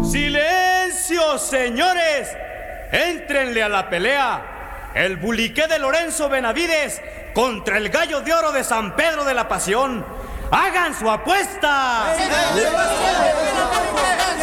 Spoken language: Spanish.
¡Silencio, señores! ¡Éntrenle a la pelea! El buliqué de Lorenzo Benavides contra el gallo de oro de San Pedro de la Pasión. ¡Hagan su apuesta!